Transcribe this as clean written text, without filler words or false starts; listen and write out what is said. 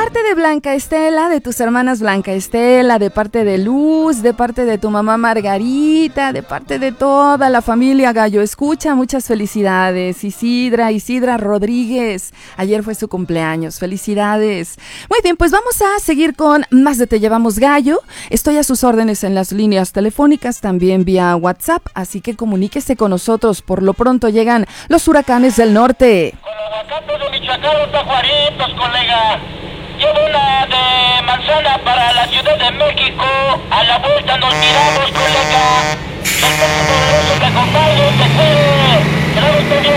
parte de Blanca Estela, de tus hermanas Blanca Estela, de parte de Luz, de parte de tu mamá Margarita, de parte de toda la familia Gallo Escucha, muchas felicidades. Isidra Rodríguez, ayer fue su cumpleaños, felicidades. Muy bien, pues vamos a seguir con más de Te Llevamos Gallo. Estoy a sus órdenes en las líneas telefónicas, también vía WhatsApp, así que comuníquese con nosotros. Por lo pronto llegan los huracanes del norte. Con los aguacates de Michoacán, los tajuaritos, colega. Llevo una de manzana para la Ciudad de México. A la vuelta nos miramos, colega. El peso poderoso me acompaña, te cuide. Que la usted bien.